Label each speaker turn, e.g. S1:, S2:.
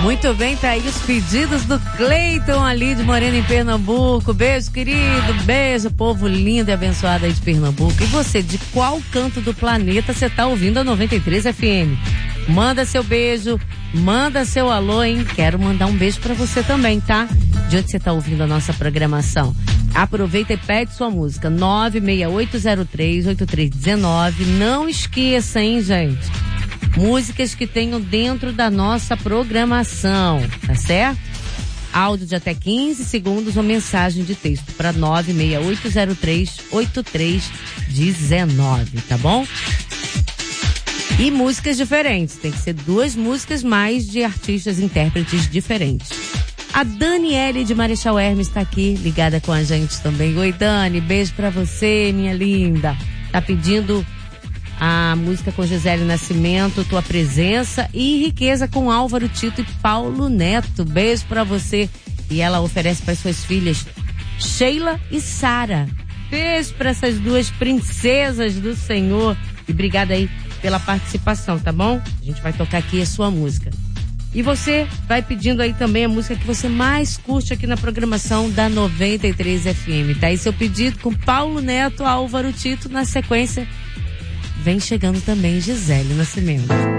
S1: Muito bem, tá aí os pedidos do Cleiton ali de Moreno, em Pernambuco. Beijo, querido, beijo, povo lindo e abençoado aí de Pernambuco. E você, de qual canto do planeta você tá ouvindo a 93 FM? Manda seu beijo, manda seu alô, hein? Quero mandar um beijo pra você também, tá? De onde você tá ouvindo a nossa programação? Aproveita e pede sua música, 96803-8319. Não esqueça, hein, gente? Músicas que tenham dentro da nossa programação, tá certo? Áudio de até 15 segundos ou mensagem de texto para 96803-8319, tá bom? E músicas diferentes, tem que ser 2 músicas mais de artistas, intérpretes diferentes. A Daniele de Marechal Hermes está aqui, ligada com a gente também. Oi, Dani, beijo pra você, minha linda. Tá pedindo a música com Gisele Nascimento, Tua Presença, e Riqueza com Álvaro Tito e Paulo Neto. Beijo pra você. E ela oferece para suas filhas Sheila e Sara. Beijo pra essas 2 princesas do Senhor. E obrigada aí pela participação, tá bom? A gente vai tocar aqui a sua música. E você vai pedindo aí também a música que você mais curte aqui na programação da 93 FM. Tá aí seu pedido com Paulo Neto, Álvaro Tito. Na sequência, vem chegando também Gisele Nascimento.